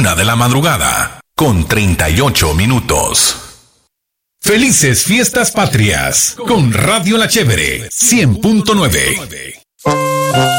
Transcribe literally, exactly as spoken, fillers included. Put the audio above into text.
Una de la madrugada, con treinta y ocho minutos. Felices Fiestas Patrias, con Radio La Chévere, cien punto nueve.